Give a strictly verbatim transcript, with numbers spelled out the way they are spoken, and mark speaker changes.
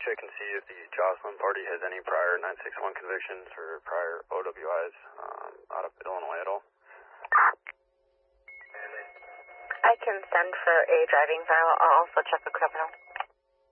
Speaker 1: check and see if the Jocelyn party has any prior nine six one convictions or prior O W Is um, out of Illinois at all?
Speaker 2: I can send for a driving file. I'll also check the criminal.